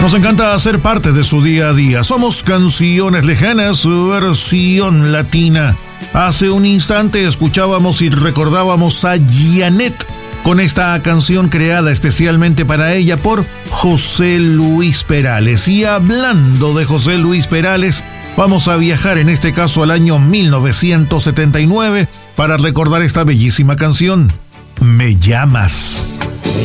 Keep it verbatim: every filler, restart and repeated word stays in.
Nos encanta ser parte de su día a día. Somos Canciones Lejanas, versión latina. Hace un instante escuchábamos y recordábamos a Janet con esta canción creada especialmente para ella por José Luis Perales. Y hablando de José Luis Perales, vamos a viajar en este caso al año mil novecientos setenta y nueve para recordar esta bellísima canción, Me llamas.